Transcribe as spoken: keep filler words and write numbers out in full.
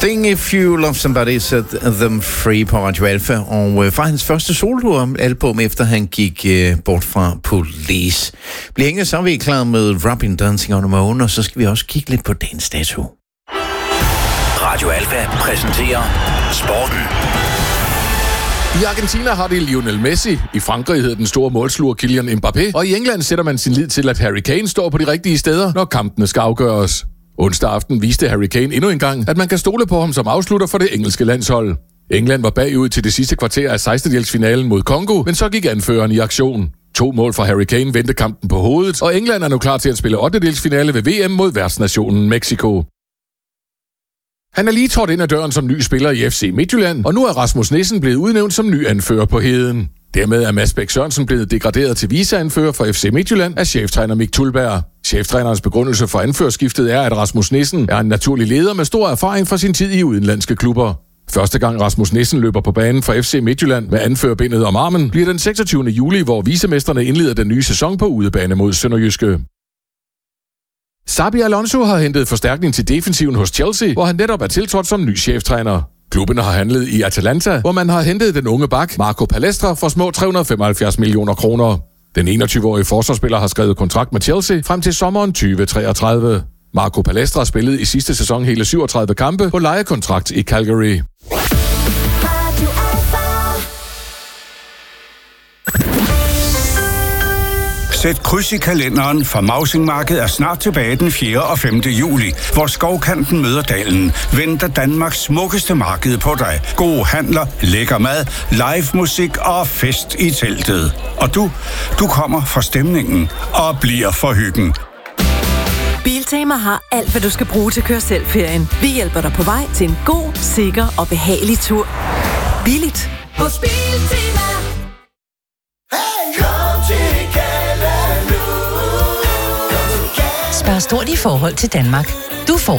Sting If You Love Somebody, Set Them Free på Radio Alpha. Og øh, fra hans første soloalbum, efter han gik øh, bort fra Police. Bliver hængende, så er vi klar med Robin Dancing on the Moon, og så skal vi også kigge lidt på dagens dato. Radio Alpha præsenterer sporten. I Argentina har det Lionel Messi, i Frankrig hedder den store målsluger Kylian Mbappé, og i England sætter man sin lid til, at Harry Kane står på de rigtige steder, når kampene skal afgøres. Onsdag aften viste Harry Kane endnu en gang, at man kan stole på ham som afslutter for det engelske landshold. England var bagud til det sidste kvarter af sekstendedelsfinalen mod Congo, men så gik anføreren i aktion. To mål fra Harry Kane vendte kampen på hovedet, og England er nu klar til at spille ottendedelsfinale ved V M mod værtsnationen Mexico. Han er lige trådt ind ad døren som ny spiller i F C Midtjylland, og nu er Rasmus Nissen blevet udnævnt som ny anfører på Heden. Dermed er Mads Bæk Sørensen blevet degraderet til viceanfører for F C Midtjylland af cheftræner Mik Tulberg. Cheftrænerens begrundelse for anførerskiftet er, at Rasmus Nissen er en naturlig leder med stor erfaring fra sin tid i udenlandske klubber. Første gang Rasmus Nissen løber på banen for F C Midtjylland med anførerbindet om armen, bliver den seksogtyvende juli, hvor vicemesterne indleder den nye sæson på udebane mod Sønderjyske. Xabi Alonso har hentet forstærkning til defensiven hos Chelsea, hvor han netop er tiltrådt som ny cheftræner. Klubben har handlet i Atalanta, hvor man har hentet den unge bak Marco Palestra for små tre hundrede og femoghalvfjerds millioner kroner. Den enogtyve-årige forsvarsspiller har skrevet kontrakt med Chelsea frem til sommeren tyve treogtredive. Marco Palestra spillede i sidste sæson hele syvogtredive kampe på lejekontrakt i Calgary. Sæt kryds i kalenderen, for Mausingmarkedet er snart tilbage den fjerde og femte juli, hvor Skovkanten møder Dalen. Venter Danmarks smukkeste marked på dig. Gode handler, lækker mad, live musik og fest i teltet. Og du, du kommer for stemningen og bliver for hyggen. Biltema har alt, hvad du skal bruge til kør-selv-ferien. Vi hjælper dig på vej til en god, sikker og behagelig tur. Billigt hos Biltema. Spar stort i forhold til Danmark. Du får